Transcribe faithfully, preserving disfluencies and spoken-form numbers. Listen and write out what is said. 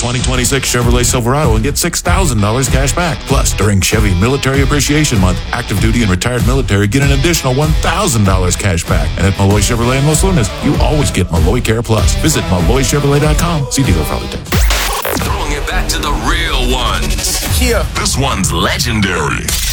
twenty twenty-six Chevrolet Silverado and get six thousand dollars cash back. Plus, during Chevy Military Appreciation Month, active duty and retired military get an additional one thousand dollars cash back. And at Malloy Chevrolet in Los Lunas, you always get Malloy Care Plus. Visit Malloy Chevrolet dot com. See dealer for all details. Throwing it back to the real ones. Yeah. This one's legendary.